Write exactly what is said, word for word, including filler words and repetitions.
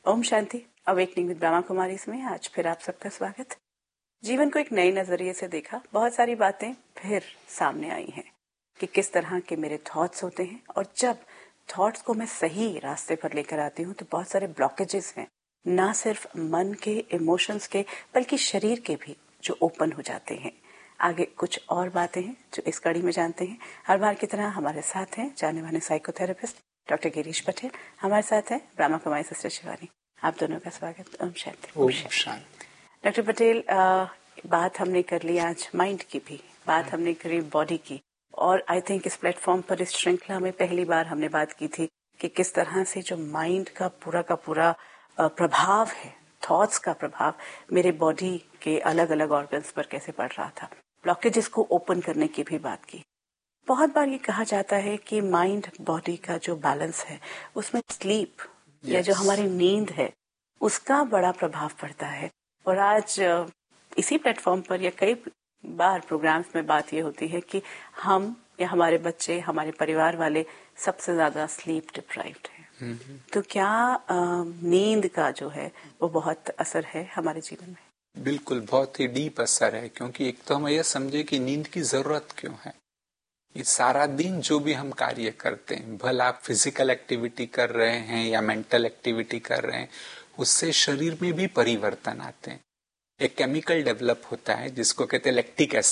Om Shanti. Awakening with Brahma Kumari इसमें आज फिर आप सबका स्वागत। जीवन को एक नए नजरिए से देखा, बहुत सारी बातें फिर सामने आई हैं कि किस तरह के मेरे थॉट्स होते हैं, और जब थॉट्स को मैं सही रास्ते पर लेकर आती हूँ तो बहुत सारे ब्लॉकेजेस हैं, ना सिर्फ मन के, इमोशंस के, बल्कि शरीर के भी, जो ओपन हो जाते हैं। आगे कुछ और बातें हैं जो इस कड़ी में जानते हैं। हर बार की तरह हमारे साथ हैं जाने माने साइकोथेरेपिस्ट डॉक्टर गिरीश पटेल, हमारे साथ है ब्रह्मा कुमारी सिस्टर शिवानी। आप दोनों का स्वागत। ओम शांति। ओम शांति। डॉक्टर पटेल, आ, बात हमने कर ली आज माइंड की भी, बात हमने करी बॉडी की, और आई थिंक इस प्लेटफॉर्म पर, इस श्रृंखला में पहली बार हमने बात की थी कि किस तरह से जो माइंड का पूरा का पूरा प्रभाव है, थॉट्स का प्रभाव मेरे बॉडी के अलग अलग ऑर्गन्स पर कैसे पड़ रहा था। ब्लॉकेजेस को ओपन करने की भी बात की। बहुत बार ये कहा जाता है कि माइंड बॉडी का जो बैलेंस है उसमें स्लीप yes. या जो हमारी नींद है उसका बड़ा प्रभाव पड़ता है। और आज इसी प्लेटफॉर्म पर या कई बार प्रोग्राम्स में बात ये होती है कि हम या हमारे बच्चे, हमारे परिवार वाले सबसे ज्यादा स्लीप डिप्राइव्ड हैं। mm-hmm. तो क्या नींद का जो है वो बहुत असर है हमारे जीवन में? बिल्कुल, बहुत ही डीप असर है, क्योंकि एक तो हम यह समझे कि नींद की जरूरत क्यों है। ये सारा दिन जो भी हम कार्य करते हैं, भला आप फिजिकल एक्टिविटी कर रहे हैं या मेंटल एक्टिविटी कर रहे हैं, उससे शरीर में भी परिवर्तन आते हैं। एक केमिकल डेवलप होता है जिसको कहते हैं लैक्टिक एसिड।